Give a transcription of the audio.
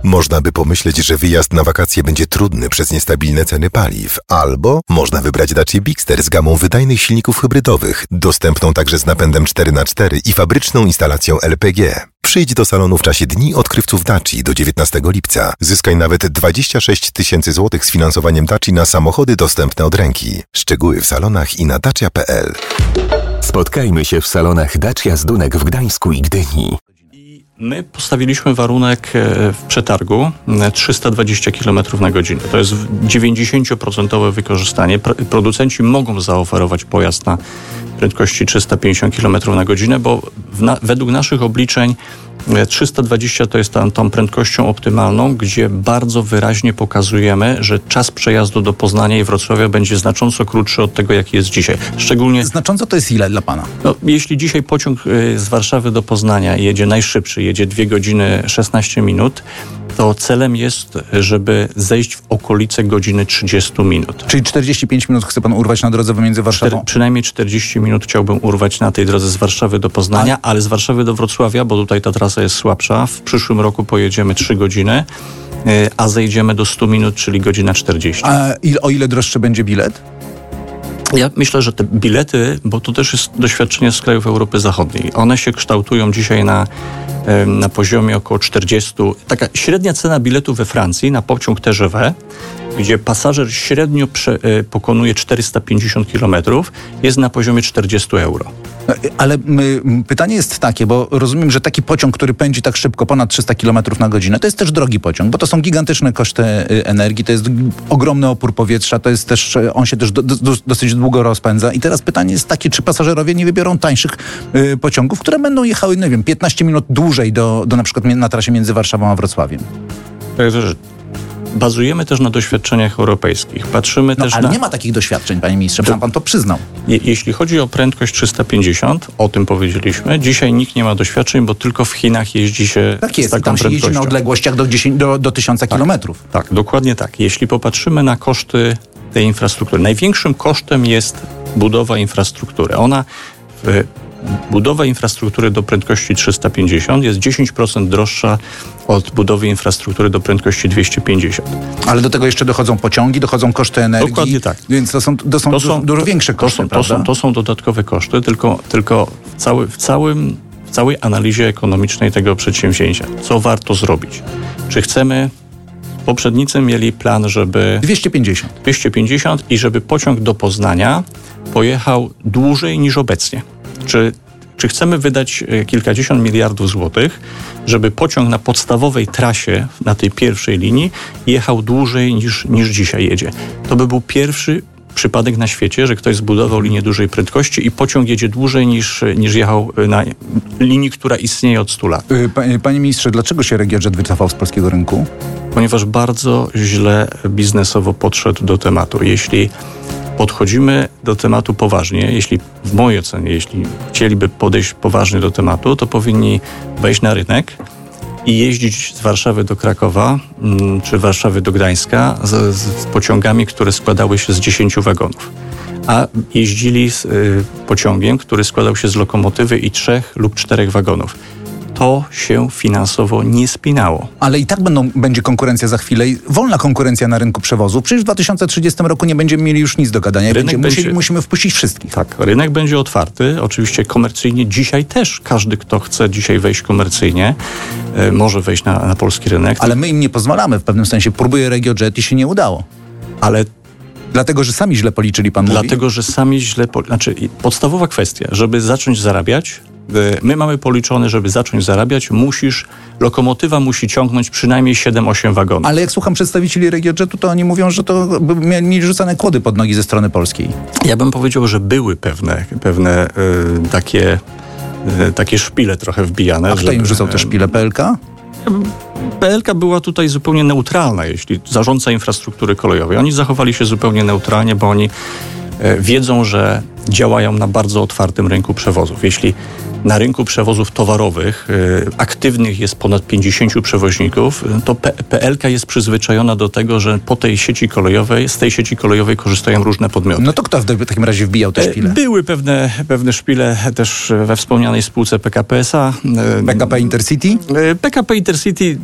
Można by pomyśleć, że wyjazd na wakacje będzie trudny przez niestabilne ceny paliw. Albo można wybrać Dacia Bigster z gamą wydajnych silników hybrydowych, dostępną także z napędem 4x4 i fabryczną instalacją LPG. Przyjdź do salonu w czasie Dni Odkrywców Daci do 19 lipca. Zyskaj nawet 26 000 złotych z finansowaniem Daci na samochody dostępne od ręki. Szczegóły w salonach i na dacia.pl. Spotkajmy się w salonach Dacia Zdunek w Gdańsku i Gdyni. My postawiliśmy warunek w przetargu 320 km na godzinę. To jest 90% wykorzystanie. Producenci mogą zaoferować pojazd na prędkości 350 km na godzinę, bo według naszych obliczeń 320 to jest tą prędkością optymalną, gdzie bardzo wyraźnie pokazujemy, że czas przejazdu do Poznania i Wrocławia będzie znacząco krótszy od tego, jaki jest dzisiaj. Szczególnie... Znacząco to jest ile dla pana? No, jeśli dzisiaj pociąg z Warszawy do Poznania jedzie najszybszy, jedzie 2 godziny 16 minut, to celem jest, żeby zejść w okolice godziny 30 minut. Czyli 45 minut chce pan urwać na drodze pomiędzy Warszawą? Przynajmniej 40 minut chciałbym urwać na tej drodze z Warszawy do Poznania, ale z Warszawy do Wrocławia, bo tutaj ta trasa jest słabsza. W przyszłym roku pojedziemy 3 godziny, a zejdziemy do 100 minut, czyli godzina 40. A o ile droższy będzie bilet? Ja myślę, że te bilety, bo to też jest doświadczenie z krajów Europy Zachodniej, one się kształtują dzisiaj na poziomie około 40. Taka średnia cena biletu we Francji na pociąg TGV, gdzie pasażer średnio pokonuje 450 km, jest na poziomie 40 euro. Ale pytanie jest takie, bo rozumiem, że taki pociąg, który pędzi tak szybko, ponad 300 km na godzinę, to jest też drogi pociąg, bo to są gigantyczne koszty energii, to jest ogromny opór powietrza, to jest też, on się też dosyć długo rozpędza. I teraz pytanie jest takie, czy pasażerowie nie wybiorą tańszych pociągów, które będą jechały, nie wiem, 15 minut dłużej do na przykład na trasie między Warszawą a Wrocławiem? Bazujemy też na doświadczeniach europejskich. Patrzymy też ale nie ma takich doświadczeń, panie ministrze, pan to przyznał. Jeśli chodzi o prędkość 350, o tym powiedzieliśmy, dzisiaj nikt nie ma doświadczeń, bo tylko w Chinach jeździ się tak jest, z taką tam się prędkością. jeździ na odległościach do 1000 kilometrów. Tak, dokładnie tak. Jeśli popatrzymy na koszty tej infrastruktury, największym kosztem jest budowa infrastruktury. Budowa infrastruktury do prędkości 350 jest 10% droższa od budowy infrastruktury do prędkości 250. Ale do tego jeszcze dochodzą pociągi, dochodzą koszty energii. Dokładnie tak. Więc to są dużo większe koszty, prawda? To są dodatkowe koszty, tylko w całej analizie ekonomicznej tego przedsięwzięcia. Co warto zrobić? Czy chcemy... Poprzednicy mieli plan, żeby... 250 i żeby pociąg do Poznania pojechał dłużej niż obecnie. Czy chcemy wydać kilkadziesiąt miliardów złotych, żeby pociąg na podstawowej trasie, na tej pierwszej linii, jechał dłużej niż dzisiaj jedzie? To by był pierwszy przypadek na świecie, że ktoś zbudował linię dużej prędkości i pociąg jedzie dłużej niż jechał na linii, która istnieje od 100 lat. Panie ministrze, dlaczego się RegioJet wycofał z polskiego rynku? Ponieważ bardzo źle biznesowo podszedł do tematu. Jeśli podchodzimy do tematu poważnie, w mojej ocenie, jeśli chcieliby podejść poważnie do tematu, to powinni wejść na rynek i jeździć z Warszawy do Krakowa czy Warszawy do Gdańska z pociągami, które składały się z 10 wagonów. A jeździli z pociągiem, który składał się z lokomotywy i 3 lub 4 wagonów. To się finansowo nie spinało. Ale i tak będzie konkurencja za chwilę, wolna konkurencja na rynku przewozów. Przecież w 2030 roku nie będziemy mieli już nic do gadania. Musimy wpuścić wszystkich. Tak, rynek będzie otwarty. Oczywiście komercyjnie dzisiaj też każdy, kto chce dzisiaj wejść komercyjnie, może wejść na polski rynek. Ale my im nie pozwalamy w pewnym sensie. Próbuje RegioJet i się nie udało. Ale dlatego, że sami źle policzyli, pan mówi? Dlatego, że sami źle... podstawowa kwestia, żeby zacząć zarabiać, my mamy policzone, żeby zacząć zarabiać, lokomotywa musi ciągnąć przynajmniej 7-8 wagonów. Ale jak słucham przedstawicieli RegioJetu, to oni mówią, że to mieli rzucane kłody pod nogi ze strony polskiej. Ja bym powiedział, że były pewne takie szpile trochę wbijane. A kto im rzucał te szpile? PLK? PLK była tutaj zupełnie neutralna, jeśli zarządca infrastruktury kolejowej. Oni zachowali się zupełnie neutralnie, bo oni wiedzą, że działają na bardzo otwartym rynku przewozów. Jeśli na rynku przewozów towarowych aktywnych jest ponad 50 przewoźników, to PLK jest przyzwyczajona do tego, że z tej sieci kolejowej korzystają różne podmioty. No to kto w takim razie wbijał te szpile? Były pewne szpile też we wspomnianej spółce PKP SA. PKP Intercity? PKP Intercity